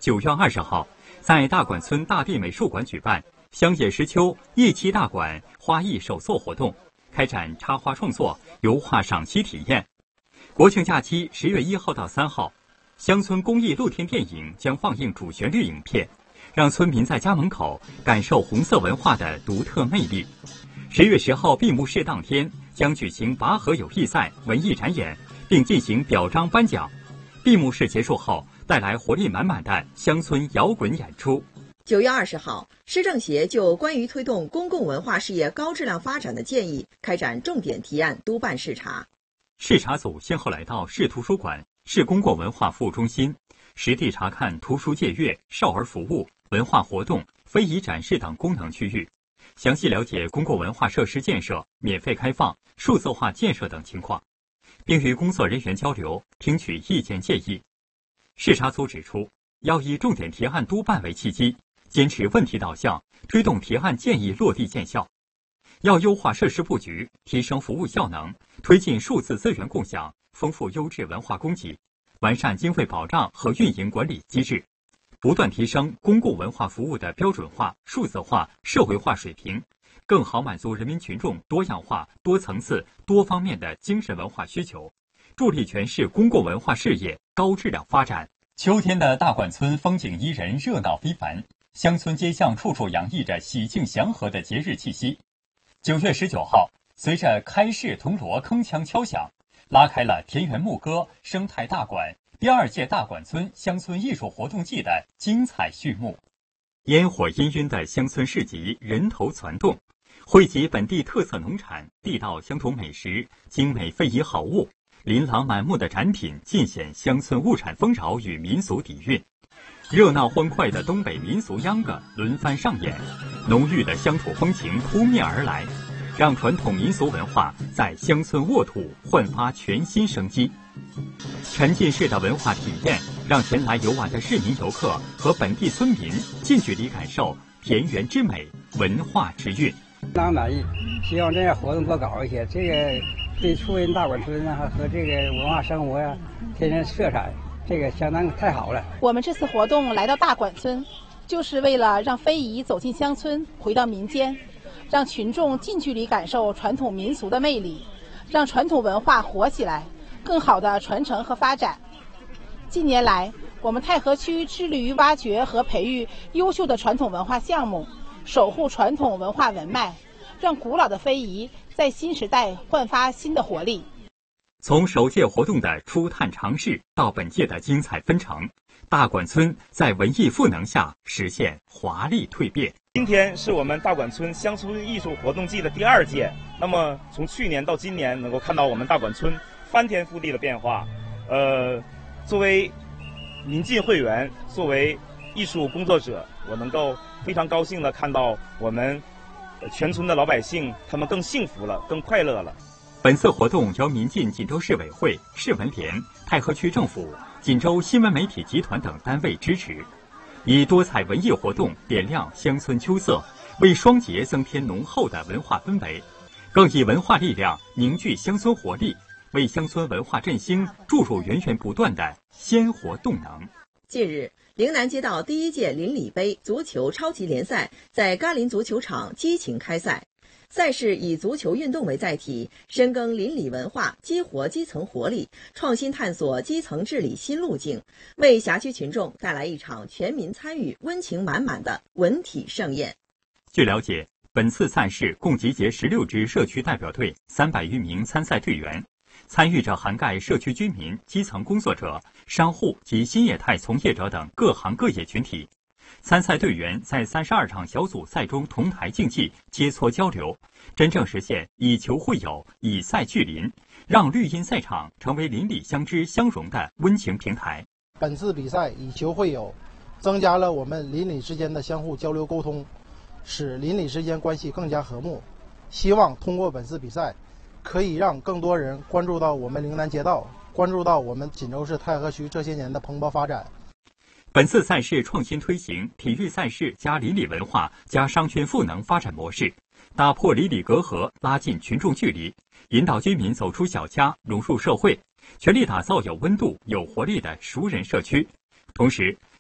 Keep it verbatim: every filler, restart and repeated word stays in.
九月二十号，在大馆村大地美术馆举办乡野石秋一期大馆花艺手作活动，开展插花创作、油画赏析体验。国庆假期十月一号到三号，乡村公益露天电影将放映主旋律影片，让村民在家门口感受红色文化的独特魅力。十月十号闭幕式当天，将举行拔河友谊赛文艺展演，并进行表彰颁奖。闭幕式结束后，带来活力满满的乡村摇滚演出。 九月二十号，市政协就关于推动公共文化事业高质量发展的建议开展重点提案督办视察。 视察组先后来到市图书馆、市公共文化服务中心，实地查看图书借阅、少儿服务、文化活动、非遗展示等功能区域，详细了解公共文化设施建设、免费开放、数字化建设等情况，并与工作人员交流，听取意见建议。视察组指出，要以重点提案督办为契机，坚持问题导向，推动提案建议落地见效。要优化设施布局，提升服务效能，推进数字资源共享，丰富优质文化供给，完善经费保障和运营管理机制，不断提升公共文化服务的标准化、数字化、社会化水平，更好满足人民群众多样化、多层次、多方面的精神文化需求，助力全市公共文化事业高质量发展。秋天的大馆村风景宜人，热闹非凡，乡村街巷处处洋溢着喜庆祥和的节日气息。九月十九号，随着开市铜锣铿锵敲响，拉开了田园牧歌生态大馆第二届大馆村乡村艺术活动季的精彩序幕。烟火氤氲的乡村市集人头攒动，汇集本地特色农产、地道乡土美食、精美非遗好物，琳琅满目的展品尽显乡村物产丰饶与民俗底蕴。热闹欢快的东北民俗秧歌轮番上演，浓郁的乡土风情扑面而来，让传统民俗文化在乡村沃土焕发全新生机。沉浸式的文化体验让前来游玩的市民游客和本地村民近距离感受田园之美、文化之韵。 相当满意，希望这样活动多搞一些，这个对促进大馆村啊和这个文化生活呀、啊、天然色彩，这个相当太好了。 我们这次活动来到大馆村，就是为了让非遗走进乡村，回到民间，让群众近距离感受传统民俗的魅力，让传统文化活起来，更好的传承和发展。近年来，我们太和区致力于挖掘和培育优秀的传统文化项目，守护传统文化文脉，让古老的非遗在新时代焕发新的活力。 从首届活动的初探尝试到本届的精彩纷呈，大馆村在文艺赋能下实现华丽蜕变。 今天是我们大馆村乡村艺术活动季的第二届，那么从去年到今年，能够看到我们大馆村翻天覆地的变化。呃，作为民进会员，作为艺术工作者，我能够非常高兴地看到我们全村的老百姓，他们更幸福了，更快乐了。 本次活动由民进锦州市委会、市文联、太和区政府、锦州新闻媒体集团等单位支持，以多彩文艺活动点亮乡村秋色，为双节增添浓厚的文化氛围，更以文化力量凝聚乡村活力，为乡村文化振兴注入源源不断的鲜活动能。 近日，陵南街道第一届邻里杯足球超级联赛在甘霖足球场激情开赛。赛事以足球运动为载体，深耕邻里文化，激活基层活力，创新探索基层治理新路径，为辖区群众带来一场全民参与、温情满满的文体盛宴。 据了解，本次赛事共集结十六支社区代表队、三百余名参赛队员，参与者涵盖社区居民、基层工作者、商户及新业态从业者等各行各业群体。参赛队员在三十二场小组赛中同台竞技、切磋交流，真正实现以球会友、以赛聚邻，让绿茵赛场成为邻里相知相融的温情平台。 本次比赛以球会友，增加了我们邻里之间的相互交流沟通，使邻里之间关系更加和睦。希望通过本次比赛，可以让更多人关注到我们陵南街道，关注到我们锦州市太和区这些年的蓬勃发展。 本次赛事创新推行体育赛事加邻里文化加商圈赋能发展模式，打破邻里隔阂，拉近群众距离，引导居民走出小家，融入社会，全力打造有温度、有活力的熟人社区。同时，